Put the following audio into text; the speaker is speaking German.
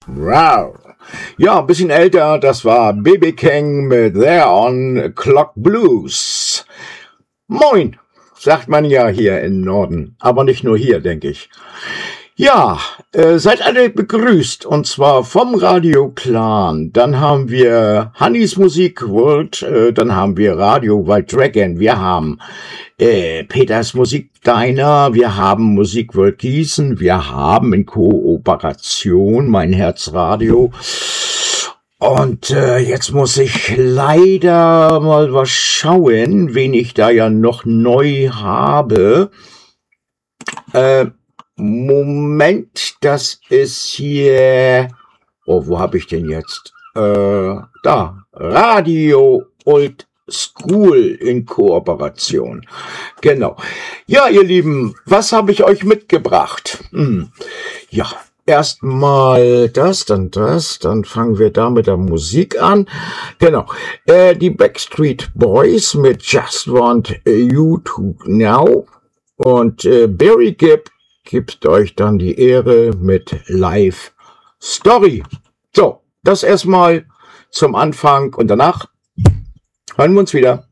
Wow. Ja, ein bisschen älter, das war B.B. King mit There on Clock Blues. Moin, sagt man ja hier im Norden, aber nicht nur hier, denke ich. Ja, seid alle begrüßt, und zwar vom Radio Clan. Dann haben wir Hannis Musik World, dann haben wir Radio Wild Dragon, wir haben Peters Musik Diner, wir haben Musik World Gießen, wir haben in Kooperation Mein Herz Radio. Und jetzt muss ich leider mal was schauen, wen ich da ja noch neu habe. Moment, das ist hier... Oh, wo habe ich denn jetzt? Da, Radio Old School in Kooperation. Genau. Ja, ihr Lieben, was habe ich euch mitgebracht? Ja, erstmal das, dann fangen wir da mit der Musik an. Genau. Die Backstreet Boys mit Just Want You to Know. Und Barry Gibb gibt euch dann die Ehre mit Live Story. So, das erstmal zum Anfang und danach hören wir uns wieder.